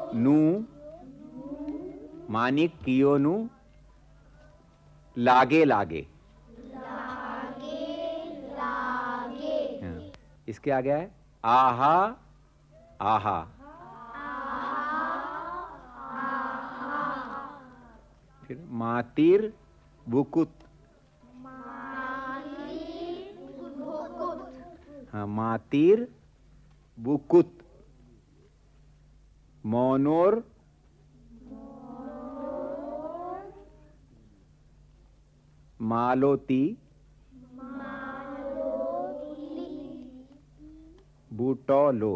नू मानिक कियोनु लागे लागे। इसके आगे है आहा आहा। फिर मातिर बुकुत। हाँ, मातिर बुकुत। मोनोर मालोती बूटोलो।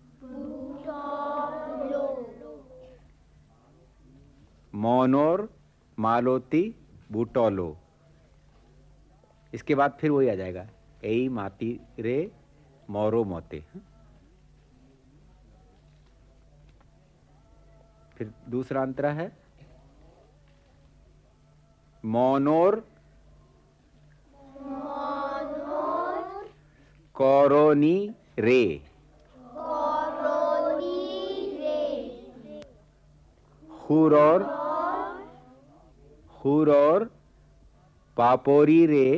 मोनोर मालोती बूटोलो। इसके बाद फिर वही आ जाएगा एई माती रे मोरो मोते। फिर दूसरा अंतरा है मोनोर कोरोनी रे। हुरोर पापोरी रे।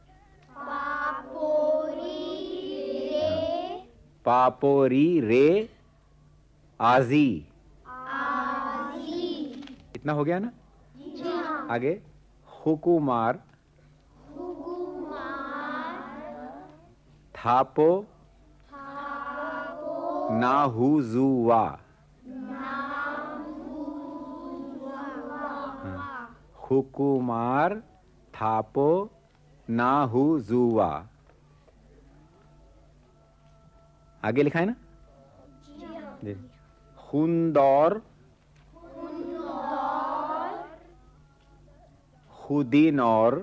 पापोरी रे आजी। इतना हो गया ना? आगे हुकुमार थापो नाहुजुवा। हुकुमार थापो नाहुजुवा। आगे लिखा है ना? हुंदौर खुदीनौर।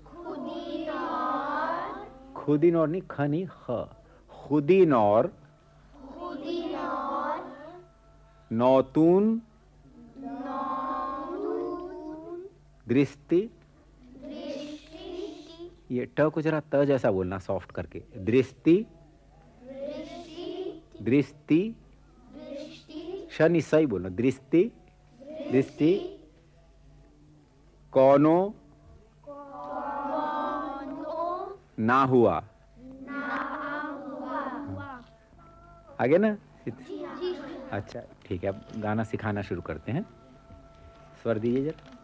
खुदीनौर नहीं, ख नहीं, ख। खुदीनौर नौतून दृष्टि। ये ट को जरा त जैसा बोलना, सॉफ्ट करके। दृष्टि दृष्टि। शनि सही बोलना। दृष्टि दृष्टि। कोनो ना हुआ। आगे ना? अच्छा ठीक है, अब गाना सिखाना शुरू करते हैं। स्वर दीजिए जरा।